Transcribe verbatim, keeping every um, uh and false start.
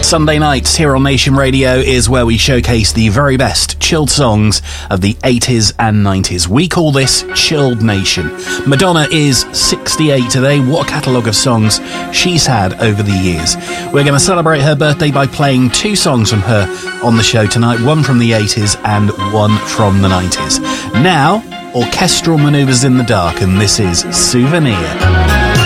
Sunday nights here on Nation Radio is where we showcase the very best chilled songs of the eighties and nineties. We call this Chilled Nation. Madonna is sixty-eight today. What a catalogue of songs she's had over the years. We're going to celebrate her birthday by playing two songs from her on the show tonight, one from the eighties and one from the nineties. Now, orchestral manoeuvres in the dark, and this is Souvenir.